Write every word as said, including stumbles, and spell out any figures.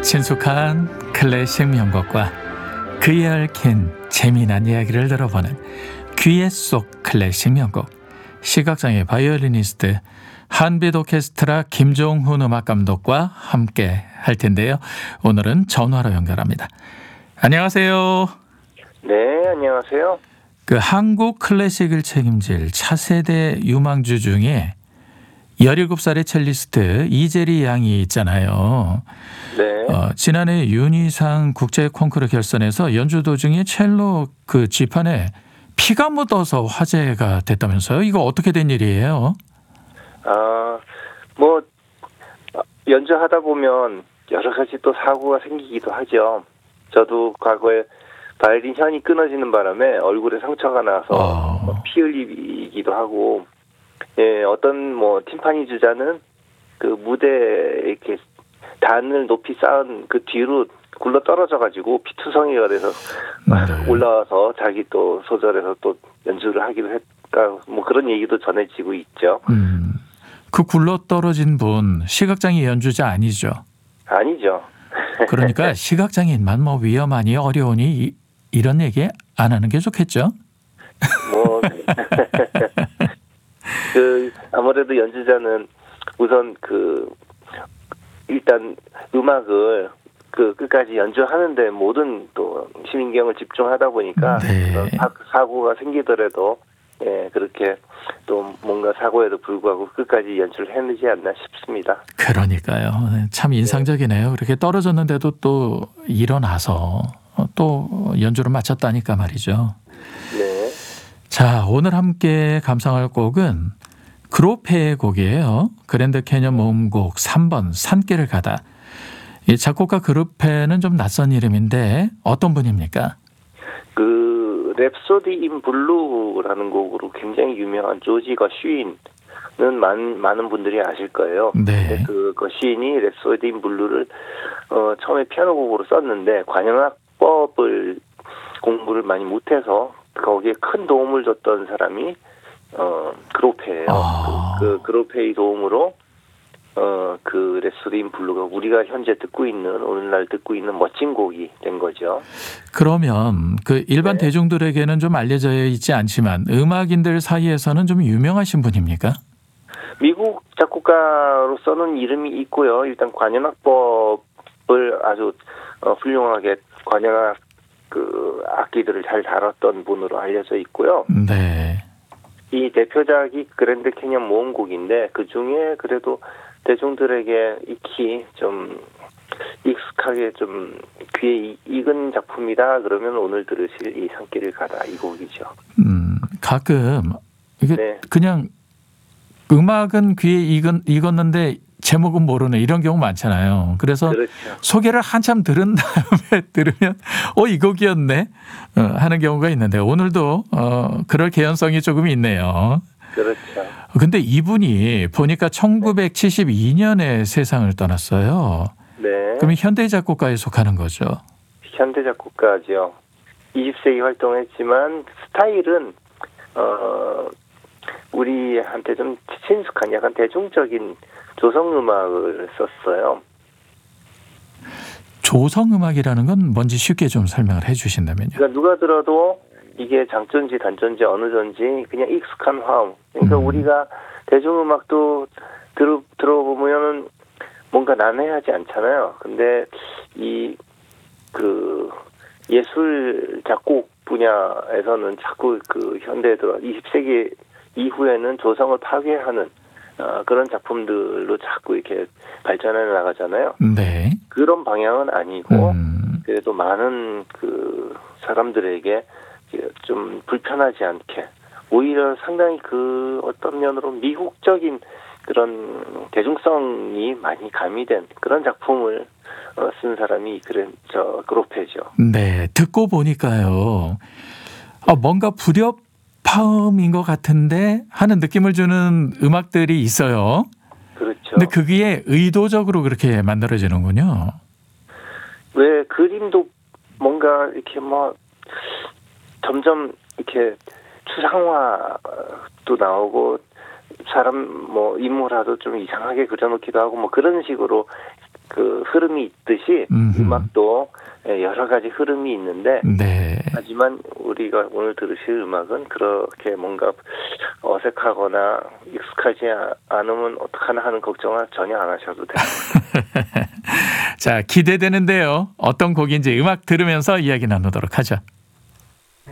친숙한 클래식 명곡과 그에 얽힌 재미난 이야기를 들어보는 귀에 쏙 클래식 명곡. 시각장애 바이올리니스트 한빛 오케스트라 김종훈 음악감독과 함께 할 텐데요. 오늘은 전화로 연결합니다. 안녕하세요. 네, 안녕하세요. 그 한국 클래식을 책임질 차세대 유망주 중에 열일곱 살의 첼리스트 이재리 양이 있잖아요. 네. 어, 지난해 윤희상 국제 콩쿠르 결선에서 연주 도중에 첼로 그 쥐판에 피가 묻어서 화제가 됐다면서요? 이거 어떻게 된 일이에요? 아, 뭐 연주하다 보면 여러 가지 또 사고가 생기기도 하죠. 저도 과거에 바이올린 현이 끊어지는 바람에 얼굴에 상처가 나서 어. 피 흘리기도 하고, 예, 어떤 뭐 팀파니 주자는 그 무대에 이렇게 단을 높이 쌓은 그 뒤로 굴러 떨어져가지고 피투성이가 돼서 네. 올라와서 자기 또 소절에서 또 연주를 하기도 했다. 뭐 그런 얘기도 전해지고 있죠. 음, 그 굴러 떨어진 분 시각장애 연주자 아니죠? 아니죠. 그러니까 시각장애인만 뭐 위험하니 어려우니 이, 이런 얘기 안 하는 게 좋겠죠? 뭐 그 아무래도 연주자는 우선 그 일단 음악을 그 끝까지 연주하는데 모든 또 시민경을 집중하다 보니까 네. 그런 사, 사고가 생기더라도 예 그렇게 또 뭔가 사고에도 불구하고 끝까지 연주를 해내지 않나 싶습니다. 그러니까요. 참 인상적이네요. 그렇게 떨어졌는데도 또 일어나서 또 연주를 마쳤다니까 말이죠. 네. 자, 오늘 함께 감상할 곡은 그로페의 곡이에요. 그랜드 캐년 모음곡 삼 번 산길을 가다. 이 작곡가 그로페는 좀 낯선 이름인데 어떤 분입니까? 그 랩소디 인 블루라는 곡으로 굉장히 유명한 조지 거쉬인은 많은 많은 분들이 아실 거예요. 네. 그 거쉬인이 랩소디 인 블루를 어, 처음에 피아노 곡으로 썼는데 관현악법을 공부를 많이 못해서 거기에 큰 도움을 줬던 사람이 어 그로페예요. 아. 그, 그 그로페의 도움으로 어 그 랩소디 인 블루가 우리가 현재 듣고 있는 오늘날 듣고 있는 멋진 곡이 된 거죠. 그러면 그 일반 네. 대중들에게는 좀 알려져 있지 않지만 음악인들 사이에서는 좀 유명하신 분입니까? 미국 작곡가로서는 이름이 있고요. 일단 관현악법을 아주 어, 훌륭하게 관현악 그 악기들을 잘 다뤘던 분으로 알려져 있고요. 네. 이 대표작이 그랜드 캐년 모음곡인데 그 중에 그래도 대중들에게 익히 좀 익숙하게 좀 귀에 익은 작품이다 그러면 오늘 들으실 이 산길을 가다 이 곡이죠. 음, 가끔 이게 네. 그냥 음악은 귀에 익은, 익었는데 제목은 모르는 이런 경우 많잖아요. 그래서 그렇죠. 소개를 한참 들은 다음에 들으면 어, 이 곡이었네 어, 하는 경우가 있는데 오늘도 어, 그럴 개연성이 조금 있네요. 그렇죠. 근데 이분이 보니까 천구백칠십이 년에 세상을 떠났어요. 네. 그럼 현대 작곡가에 속하는 거죠. 현대 작곡가죠. 이십 세기 활동했지만 스타일은 어 우리한테 좀 친숙한 약간 대중적인 조성음악을 썼어요. 조성음악이라는 건 뭔지 쉽게 좀 설명을 해 주신다면요. 그러니까 누가 들어도 이게 장전지 단전지 어느 전지 그냥 익숙한 화음. 그러니까 음. 우리가 대중음악도 들어 들어보면은 뭔가 난해하지 않잖아요. 근데 이 그 예술 작곡 분야에서는 자꾸 그 현대에 들어 이십 세기 이후에는 조성을 파괴하는 어, 그런 작품들로 자꾸 이렇게 발전해 나가잖아요. 네. 그런 방향은 아니고 음. 그래도 많은 그 사람들에게 좀 불편하지 않게 오히려 상당히 그 어떤 면으로 미국적인 그런 대중성이 많이 가미된 그런 작품을 어, 쓴 사람이 그래 저 그로페죠. 네, 듣고 보니까요. 아, 뭔가 불협화음인 것 같은데 하는 느낌을 주는 음악들이 있어요. 그렇죠. 근데 그게 의도적으로 그렇게 만들어지는군요. 왜 그림도 뭔가 이렇게 뭐 점점 이렇게 추상화도 나오고 사람 뭐 인물화도 좀 이상하게 그려놓기도 하고 뭐 그런 식으로 그 흐름이 있듯이 음흠. 음악도 여러 가지 흐름이 있는데 네. 하지만 우리가 오늘 들으실 음악은 그렇게 뭔가 어색하거나 익숙하지 않으면 어떡하나 하는 걱정은 전혀 안 하셔도 됩니다. 자, 기대되는데요. 어떤 곡인지 음악 들으면서 이야기 나누도록 하죠.